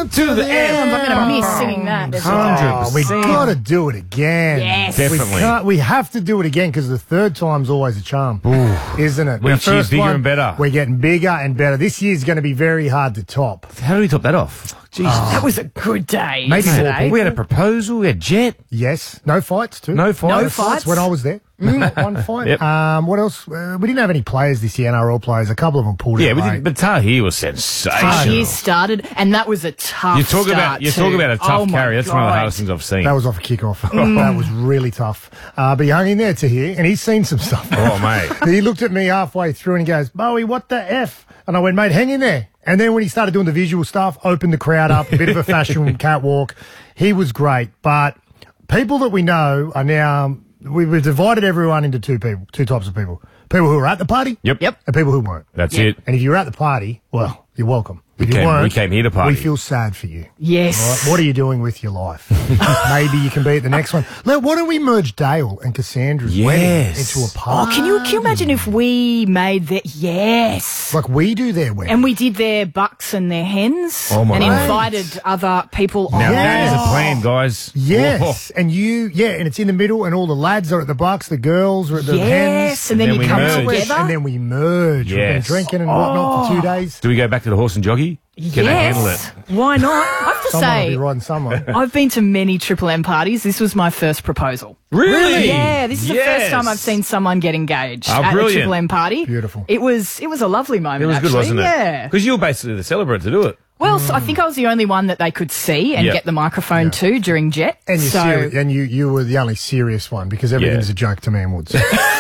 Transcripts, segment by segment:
down to the end. I'm going to miss singing that. 100%. We got to do it again. Yes. Definitely. We have to do it again because the third time's always a charm, isn't it? Each year's bigger and better. We're getting bigger and better. This year's going to be very hard to top. How do we top that off? Jesus. That was a good day. Maybe yesterday. more people. We had a proposal. We had Jet. Yes. No fights, too. No fights. No fights. When I was there. One fight. Yep. What else? We didn't have any players this year, NRL players. A couple of them pulled Yeah, it we late. did, but Tahir was sensational. He started, and that was a tough You talk about a tough my carry. That's one of the God. hardest things I've seen. That was off a kickoff. That was really tough. But he hung in there to hear, and he's seen some stuff. Oh, mate. He looked at me halfway through and he goes, Bowie, what the F? And I went, mate, hang in there. And then when he started doing the visual stuff, opened the crowd up, a bit of a fashion catwalk. He was great. But people that we know are now, we've divided everyone into two types of people. People who were at the party. Yep. And people who weren't. That's it. And if you were at the party, well, you're welcome. If you We weren't, came here to party. we feel sad for you. Yes. Right? What are you doing with your life? Maybe you can be at the next one. Now, why don't we merge Dale and Cassandra's wedding Yes. into a party? Can you imagine if we made that? Yes. Like we do their wedding. And we did their bucks and their hens Oh, my and God. invited other people Now, on. that is a plan, guys. Yes, and and it's in the middle, and all the lads are at the bucks, the girls are at the hens. Yes, and then And you then come we merge. together. And then we merge. We've been Yes. drinking and whatnot for 2 days. Do we go back to the horse and jockey? Can they handle it? Why not? I have to Someone will be say, riding someone. I've been to many Triple M parties. This was my first proposal. Really? Yeah, this is the first time I've seen someone get engaged Oh, at brilliant. a Triple M party. Beautiful. It was a lovely moment. It was actually. good, wasn't it? Yeah. Because you were basically the celebrant to do it. Well, so I think I was the only one that they could see and Yep. get the microphone to during Jet. And you're so serious, and you were the only serious one because everything's a joke to Man Woods.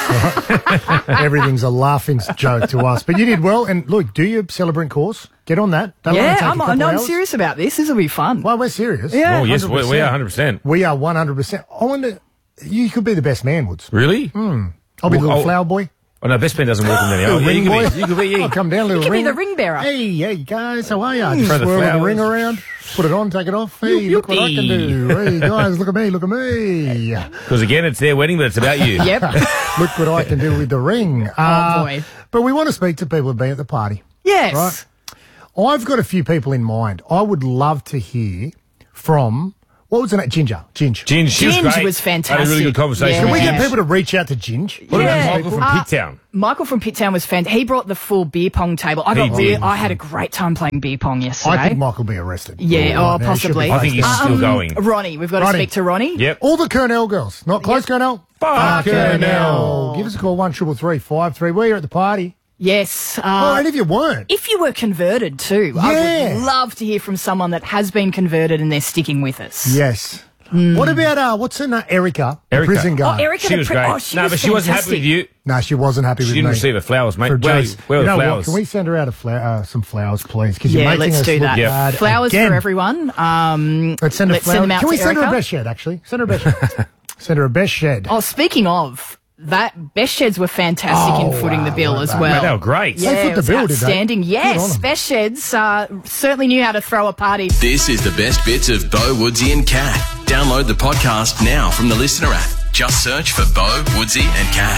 Everything's a laughing joke to us. But you did well. And look, do your celebrant course. Get on that. Don't let it yeah, take a couple I'm hours. serious about this. This will be fun. Well, we're serious. Yeah. Oh, yes, we 100%. are 100%. We are 100%. I wonder, you could be the best Man Woods. Really? I'll be the little Oh. flower boy. Oh, no, Best Man doesn't work in many. Oh, Little yeah, ring you boy. could be. I'll come down, little You could ring. be the ring bearer. Hey guys, how are you? Just Throw the swirling the flowers. ring around, put it on, take it off. Hey, look what I can do. Hey guys, look at me, look at me. Because, again, it's their wedding, but it's about you. Yep. Look what I can do with the ring. boy. But we want to speak to people who've been at the party. Yes. Right. I've got a few people in mind. I would love to hear from, what was her name? Ginge. Ginge, she was Ginge great. was fantastic. Had a really good conversation Yeah. Can with we Ginge. get people to reach out to Ginge? What about Yeah. Michael from Pittown? Michael from Pittown was fantastic. He brought the full beer pong table. He did. I had a great time playing beer pong yesterday. I think Michael will be arrested. Yeah, Right now, he should be possibly. I think he's faced still going. Ronnie, we've got to Ronnie. speak to Ronnie. Yep. All the Cornell girls. Not close, Cornell? Fuck Cornell. Give us a call, 1-333-533. We're here at the party. Yes. Oh, and if you weren't, if you were converted too, I Yeah. would love to hear from someone that has been converted and they're sticking with us. yes. What about, what's her name? Erica, the Erica. prison Oh, guard. Erica, She was great. Oh, she No, was but she wasn't happy fantastic. with you. No, she wasn't happy She with didn't me. receive the flowers, mate. For Where Jace. where are You the know what? flowers? Can we send her out some flowers, please? Because Yeah, you're making let's us do look that. bad Flowers again. for everyone. Let's send her let's flowers. send them out Can we to send her a Erica? best shed, actually? Send her a best shed. Send her a best shed. Oh, speaking of, that best sheds were fantastic in footing the bill as well. Mate, they were great. Yeah, They foot it the was bill, did they? outstanding. Good on Yes, them. best sheds certainly knew how to throw a party. This is the best bits of Bo, Woodsy and Cat. Download the podcast now from the Listener app. Just search for Bo, Woodsy and Cat.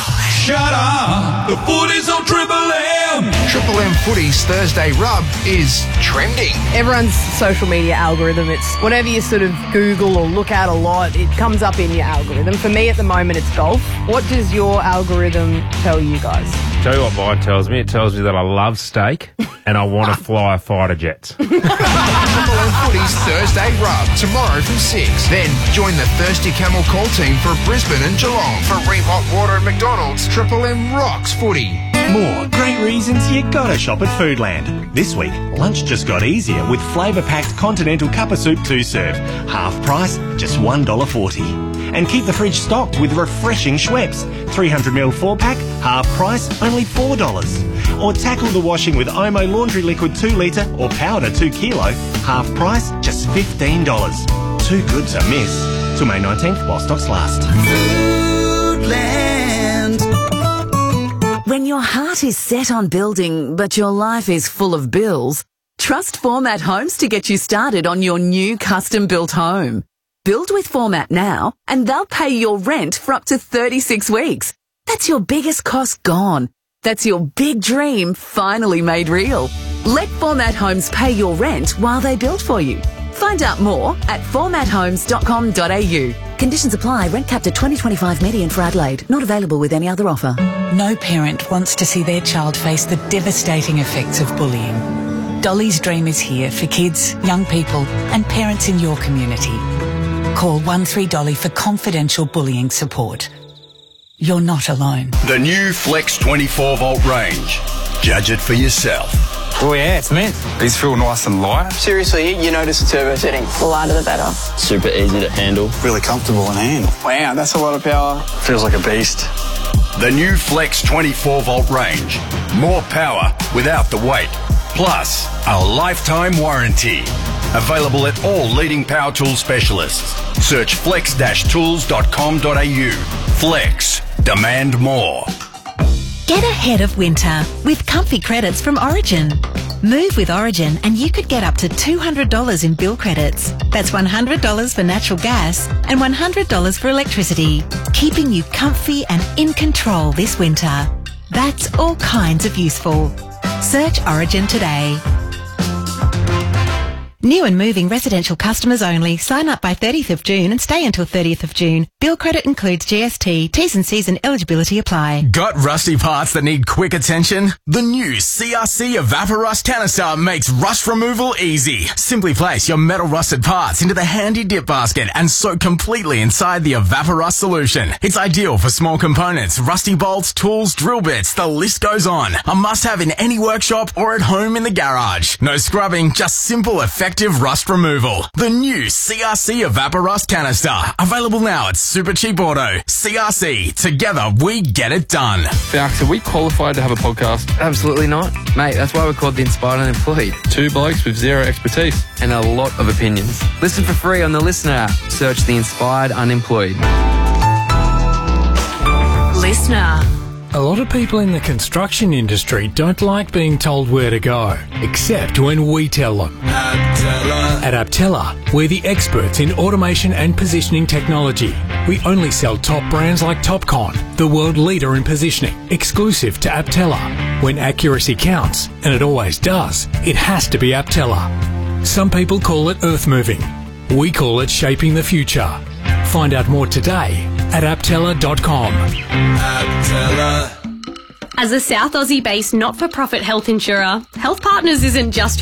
Shut up! The footy's on Triple M! Triple M Footy's Thursday Rub is trending. Everyone's social media algorithm, it's whatever you sort of Google or look at a lot, it comes up in your algorithm. For me at the moment, it's golf. What does your algorithm tell you guys? Tell you what mine tells me. It tells me that I love steak and I want to fly fighter jets. Triple M Footy's Thursday Rub tomorrow from 6. Then join the Thirsty Camel call team for Brisbane and Geelong. For Ream Hot Water and McDonald's, Triple M rocks footy. More great reasons you gotta shop at Foodland. This week, lunch just got easier with flavour-packed continental cuppa soup 2-serve. Half price, just $1.40. And keep the fridge stocked with refreshing Schweppes. 300ml 4-pack, half price, only $4. Or tackle the washing with Omo Laundry Liquid 2 litre or powder 2 kilo, half price, just $15. Too good to miss. Till May 19th while stocks last. When your heart is set on building, but your life is full of bills, trust Format Homes to get you started on your new custom-built home. Build with Format now, and they'll pay your rent for up to 36 weeks. That's your biggest cost gone. That's your big dream finally made real. Let Format Homes pay your rent while they build for you. Find out more at formathomes.com.au. Conditions apply. Rent capped at $20.25 median for Adelaide. Not available with any other offer. No parent wants to see their child face the devastating effects of bullying. Dolly's Dream is here for kids, young people and parents in your community. Call 13Dolly for confidential bullying support. You're not alone. The new Flex 24-volt range. Judge it for yourself. Oh yeah, it's mint. These feel nice and light. Seriously, you notice the turbo setting. The lighter the better. Super easy to handle. Really comfortable in hand. Wow, that's a lot of power. Feels like a beast. The new Flex 24-volt range. More power without the weight. Plus, a lifetime warranty. Available at all leading power tool specialists. Search flex-tools.com.au. Flex. Demand more. Get ahead of winter with comfy credits from Origin. Move with Origin and you could get up to $200 in bill credits. That's $100 for natural gas and $100 for electricity, keeping you comfy and in control this winter. That's all kinds of useful. Search Origin today. New and moving residential customers only. Sign up by 30th of June and stay until 30th of June. Bill credit includes GST. T's and C's and eligibility apply. Got rusty parts that need quick attention? The new CRC Evaporust canister makes rust removal easy. Simply place your metal rusted parts into the handy dip basket and soak completely inside the Evaporust solution. It's ideal for small components, rusty bolts, tools, drill bits, the list goes on. A must-have in any workshop or at home in the garage. No scrubbing, just simple, effective rust removal. The new CRC Evaporust canister. Available now at Super Cheap Auto. CRC. Together we get it done. Falks, are we qualified to have a podcast? Absolutely not. Mate, that's why we're called The Inspired Unemployed. Two blokes with zero expertise. And a lot of opinions. Listen for free on the Listener app. Search The Inspired Unemployed. Listener. A lot of people in the construction industry don't like being told where to go, except when we tell them. At Aptella, we're the experts in automation and positioning technology. We only sell top brands like Topcon, the world leader in positioning, exclusive to Aptella. When accuracy counts, and it always does, it has to be Aptella. Some people call it earth moving. We call it shaping the future. Find out more today at aptella.com. As a South Aussie-based not-for-profit health insurer, Health Partners isn't just